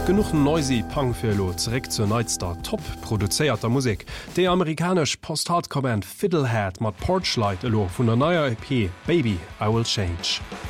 Genug noisy Punkfirlo zeré zur neizter top produzéierter Musik. De amerikasch Post-Hardcommand Fiddlehead mat Porchlight elo vun der neuer EP Baby I Will Change.